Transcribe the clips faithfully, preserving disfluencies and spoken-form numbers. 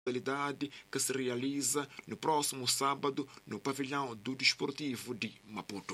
modalidade que se realiza no próximo sábado no pavilhão do Desportivo de Maputo.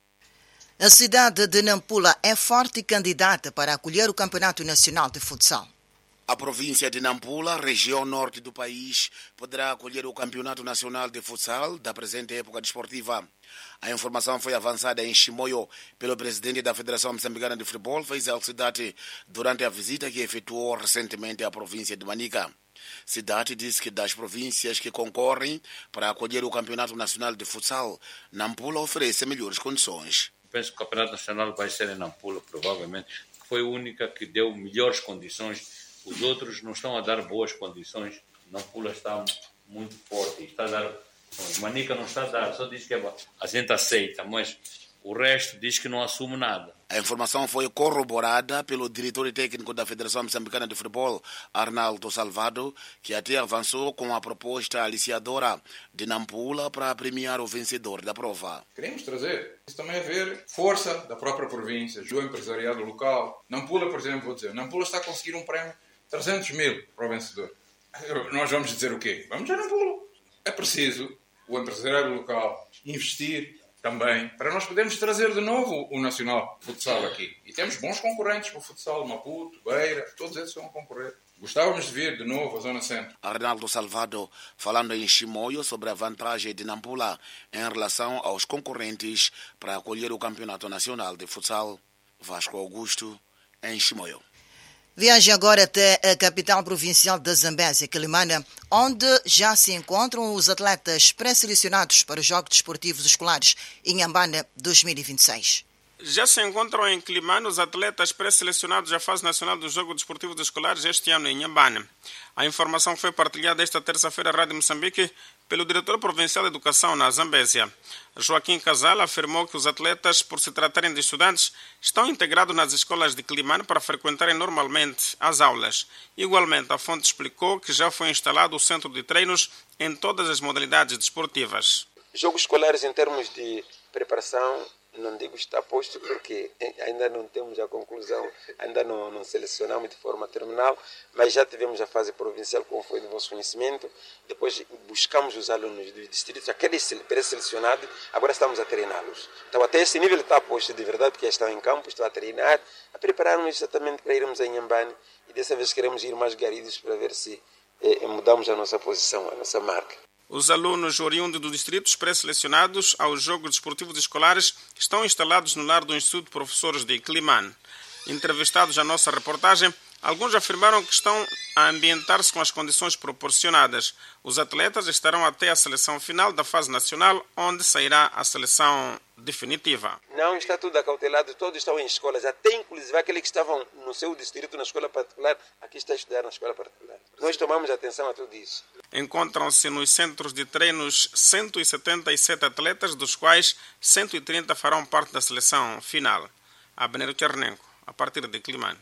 A cidade de Nampula é forte candidata para acolher o Campeonato Nacional de Futsal. A província de Nampula, região norte do país, poderá acolher o Campeonato Nacional de Futsal da presente época desportiva. A informação foi avançada em Chimoio pelo presidente da Federação Moçambicana de Futebol, Faisal Cidade, durante a visita que efetuou recentemente à província de Manica. Cidade diz que das províncias que concorrem para acolher o Campeonato Nacional de Futsal, Nampula oferece melhores condições. Penso que o Campeonato Nacional vai ser em Nampula, provavelmente, que foi a única que deu melhores condições. Os outros não estão a dar boas condições. Nampula está muito forte. Está a dar, Manica não está a dar, só diz que a gente aceita, mas o resto diz que não assume nada. A informação foi corroborada pelo diretor técnico da Federação Moçambicana de Futebol, Arnaldo Salvado, que até avançou com a proposta aliciadora de Nampula para premiar o vencedor da prova. Queremos trazer, isso também é ver força da própria província, do empresariado local. Nampula, por exemplo, vou dizer, Nampula está a conseguir um prémio de trezentos mil para o vencedor. Nós vamos dizer o quê? Vamos a Nampula. É preciso o empresariado local investir também, para nós podermos trazer de novo o Nacional Futsal aqui. E temos bons concorrentes para o futsal, Maputo, Beira, todos esses vão concorrer. Gostávamos de ver de novo a Zona Centro. Arnaldo Salvado, falando em Chimoio sobre a vantagem de Nampula em relação aos concorrentes para acolher o Campeonato Nacional de Futsal. Vasco Augusto, em Chimoio. Viaje agora até a capital provincial da Zambésia, Quelimane, onde já se encontram os atletas pré-selecionados para os Jogos Desportivos Escolares Inhambane dois mil e vinte e seis. Já se encontram em Quelimane os atletas pré-selecionados à fase nacional dos Jogos Desportivos Escolares este ano em Inhambane. A informação foi partilhada esta terça-feira à Rádio Moçambique pelo diretor provincial de Educação na Zambésia. Joaquim Casal afirmou que os atletas, por se tratarem de estudantes, estão integrados nas escolas de Quelimane para frequentarem normalmente as aulas. Igualmente, a fonte explicou que já foi instalado o centro de treinos em todas as modalidades desportivas. Jogos escolares em termos de preparação, não digo está posto porque ainda não temos a conclusão, ainda não, não selecionamos de forma terminal, mas já tivemos a fase provincial, como foi do vosso conhecimento. Depois buscamos os alunos dos distritos, aqueles pré-selecionados, agora estamos a treiná-los. Então até esse nível está posto de verdade, porque já estão em campo, estão a treinar, a preparar-nos exatamente para irmos a Inhambane, e dessa vez queremos ir mais garidos para ver se eh, mudamos a nossa posição, a nossa marca. Os alunos oriundos dos distritos pré-selecionados aos Jogos Desportivos Escolares estão instalados no lar do Instituto de Professores de Quelimane. Entrevistados à nossa reportagem, alguns afirmaram que estão a ambientar-se com as condições proporcionadas. Os atletas estarão até a seleção final da fase nacional, onde sairá a seleção definitiva. Não, está tudo acautelado, todos estão em escolas, até inclusive aqueles que estavam no seu distrito, na escola particular, aqui está a estudar na escola particular. Nós tomamos atenção a tudo isso. Encontram-se nos centros de treinos cento e setenta e sete atletas, dos quais cento e trinta farão parte da seleção final. Abner Tchernenko, a partir de Quelimane.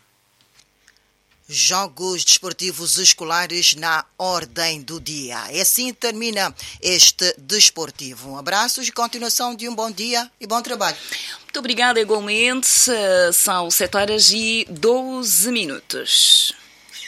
Jogos Desportivos Escolares na ordem do dia. E assim termina este desportivo. Um abraço e continuação de um bom dia e bom trabalho. Muito obrigada igualmente. São sete horas e doze minutos.